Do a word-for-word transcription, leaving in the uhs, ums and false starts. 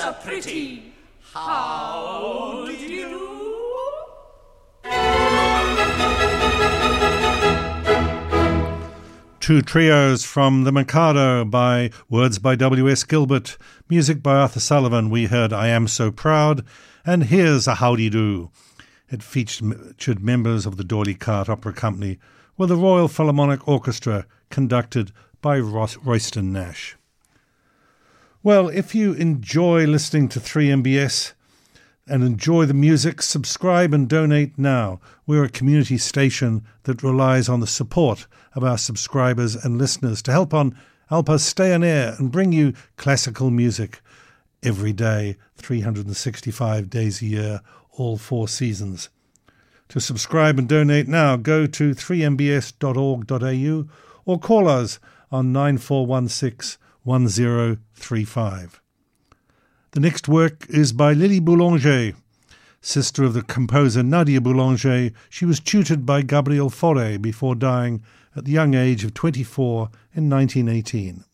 so pretty. How do you do? Two trios from The Mikado by words by W S Gilbert, music by Arthur Sullivan. We heard I Am So Proud, and Here's a Howdy-Do. It featured members of the D'Oyly Carte Opera Company with the Royal Philharmonic Orchestra conducted by Roy- Royston Nash. Well, if you enjoy listening to three M B S and enjoy the music, subscribe and donate now. We're a community station that relies on the support of our subscribers and listeners to help on help us stay on air and bring you classical music every day, three hundred sixty-five days a year, all four seasons. To subscribe and donate now, go to three m b s dot org dot a u or call us on nine four one six, one zero three five. The next work is by Lily Boulanger, sister of the composer Nadia Boulanger. She was tutored by Gabriel Fauré before dying at the young age of twenty-four in nineteen eighteen.